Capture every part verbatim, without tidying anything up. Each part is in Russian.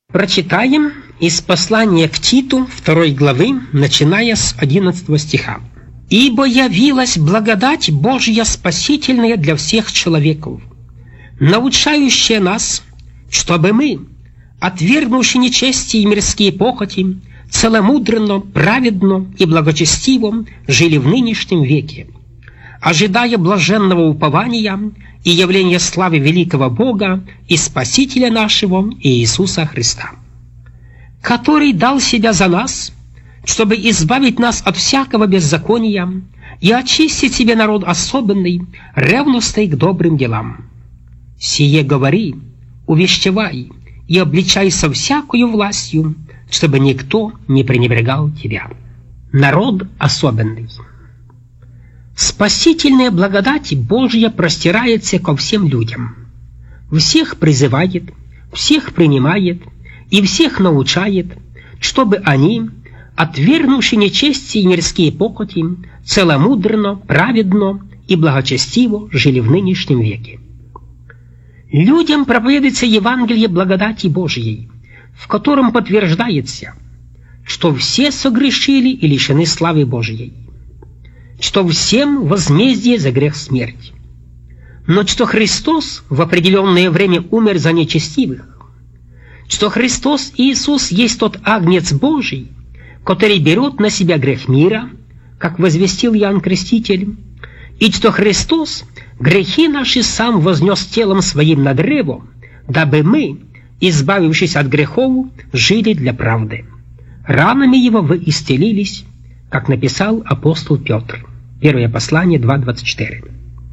Прочитаем из послания к Титу второй главы, начиная с одиннадцатого стиха. «Ибо явилась благодать Божья спасительная для всех человеков, научающая нас, чтобы мы, отвергнувши нечестие и мирские похоти, целомудренно, праведно и благочестиво жили в нынешнем веке, ожидая блаженного упования и явления славы великого Бога и Спасителя нашего Иисуса Христа, который дал себя за нас, чтобы избавить нас от всякого беззакония и очистить себе народ особенный, ревностный к добрым делам. Сие говори, увещевай и обличай со всякою властью, чтобы никто не пренебрегал тебя». Народ особенный. Спасительная благодать Божья простирается ко всем людям. Всех призывает, всех принимает и всех научает, чтобы они, отвергнувши нечестие и мирские похоти, целомудренно, праведно и благочестиво жили в нынешнем веке. Людям проповедуется Евангелие благодати Божьей, в котором подтверждается, что все согрешили и лишены славы Божьей, что всем возмездие за грех смерть, но что Христос в определенное время умер за нечестивых, что Христос Иисус есть тот Агнец Божий, который берет на себя грех мира, как возвестил Иоанн Креститель, и что Христос грехи наши сам вознес телом своим на древо, дабы мы, избавившись от грехов, жили для правды. Ранами Его вы исцелились, как написал апостол Петр. Первое послание два двадцать четыре.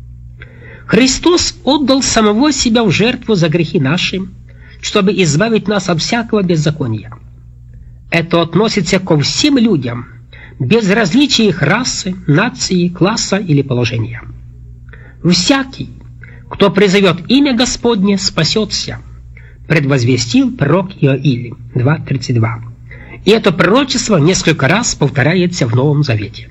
Христос отдал самого себя в жертву за грехи наши, чтобы избавить нас от всякого беззакония. Это относится ко всем людям, без различия их расы, нации, класса или положения. «Всякий, кто призовет имя Господне, спасется», предвозвестил пророк Иоиль два тридцать два. И это пророчество несколько раз повторяется в Новом Завете.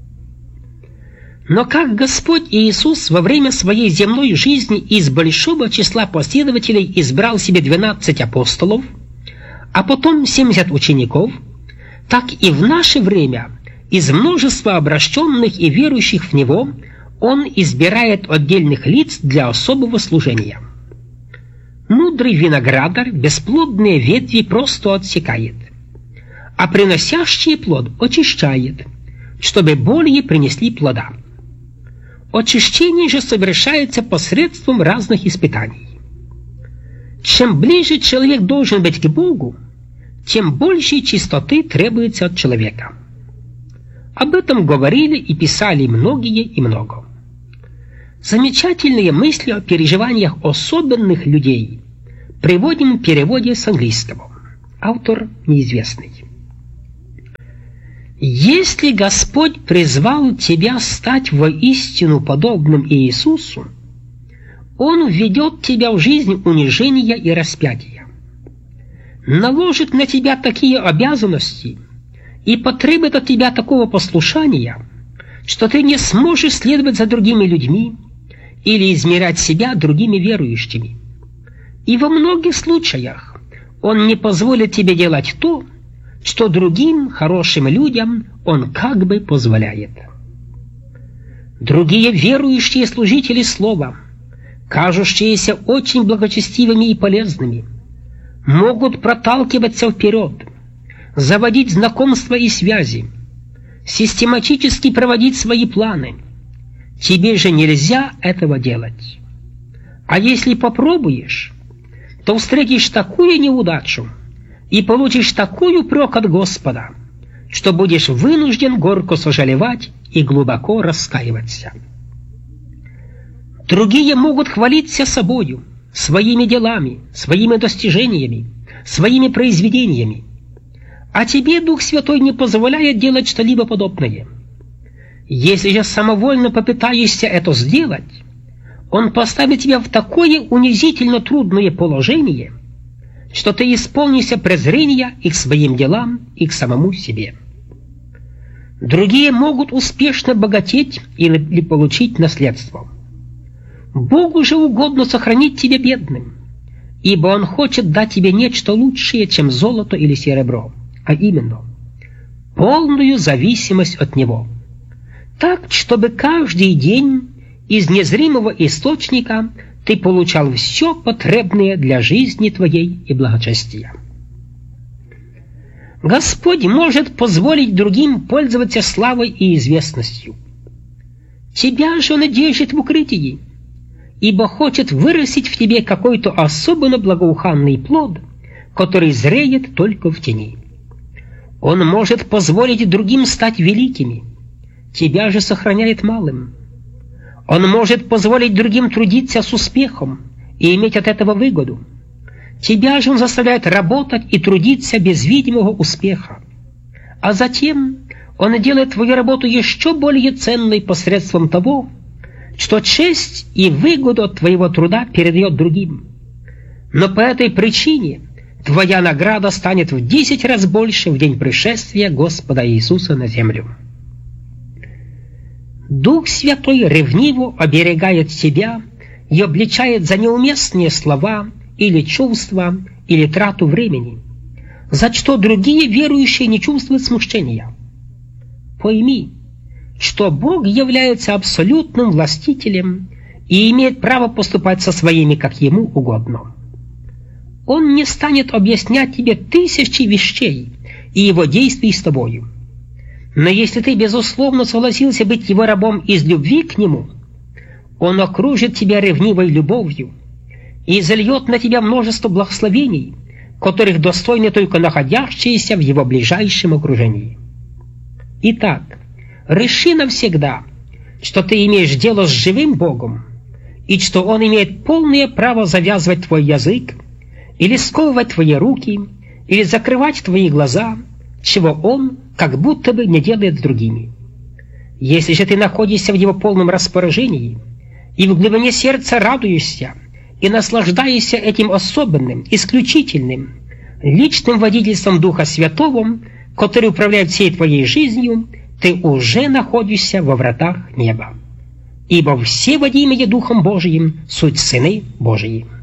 Но как Господь Иисус во время своей земной жизни из большого числа последователей избрал себе двенадцать апостолов, а потом семьдесят учеников, так и в наше время из множества обращенных и верующих в Него Он избирает отдельных лиц для особого служения. Мудрый виноградарь бесплодные ветви просто отсекает, а приносящие плод очищает, чтобы более принесли плода. Очищение же совершается посредством разных испытаний. Чем ближе человек должен быть к Богу, тем больше чистоты требуется от человека. Об этом говорили и писали многие и много. Замечательные мысли о переживаниях особенных людей приводим в переводе с английского. Автор неизвестный. Если Господь призвал тебя стать воистину подобным Иисусу, Он введет тебя в жизнь унижения и распятия, наложит на тебя такие обязанности и потребует от тебя такого послушания, что ты не сможешь следовать за другими людьми или измерять себя другими верующими. И во многих случаях Он не позволит тебе делать то, что другим хорошим людям Он как бы позволяет. Другие верующие служители Слова, кажущиеся очень благочестивыми и полезными, могут проталкиваться вперед, заводить знакомства и связи, систематически проводить свои планы. Тебе же нельзя этого делать. А если попробуешь, то встретишь такую неудачу и получишь такой упрек от Господа, что будешь вынужден горько сожалевать и глубоко раскаиваться. Другие могут хвалиться собою, своими делами, своими достижениями, своими произведениями, а тебе Дух Святой не позволяет делать что-либо подобное. Если же самовольно попытаешься это сделать, Он поставит тебя в такое унизительно трудное положение, что ты исполнишься презрения и к своим делам, и к самому себе. Другие могут успешно богатеть или получить наследство. Богу же угодно сохранить тебя бедным ибо Он хочет дать тебе нечто лучшее, чем золото или серебро, а именно полную зависимость от Него, так, чтобы каждый день из незримого источника ты получал все потребное для жизни твоей и благочестия. Господь может позволить другим пользоваться славой и известностью. Тебя же Он держит в укрытии, ибо хочет вырастить в тебе какой-то особенно благоуханный плод, который зреет только в тени. Он может позволить другим стать великими, тебя же сохраняет малым. Он может позволить другим трудиться с успехом и иметь от этого выгоду. Тебя же Он заставляет работать и трудиться без видимого успеха. А затем Он делает твою работу еще более ценной посредством того, что честь и выгоду от твоего труда передает другим. Но по этой причине твоя награда станет в десять раз больше в день пришествия Господа Иисуса на землю. Дух Святой ревниво оберегает тебя и обличает за неуместные слова или чувства, или трату времени, за что другие верующие не чувствуют смущения. Пойми, что Бог является абсолютным властителем и имеет право поступать со своими, как Ему угодно. Он не станет объяснять тебе тысячи вещей и Его действий с тобою. Но если ты, безусловно, согласился быть Его рабом из любви к Нему, Он окружит тебя ревнивой любовью и зальет на тебя множество благословений, которых достойны только находящиеся в Его ближайшем окружении. Итак, реши навсегда, что ты имеешь дело с живым Богом, и что Он имеет полное право завязывать твой язык, или сковывать твои руки, или закрывать твои глаза, чего Он как будто бы не делает с другими. Если же ты находишься в Его полном распоряжении, и в глубине сердца радуешься, и наслаждаешься этим особенным, исключительным, личным водительством Духа Святого, который управляет всей твоей жизнью, ты уже находишься во вратах неба. Ибо все водимые Духом Божиим суть сыны Божии.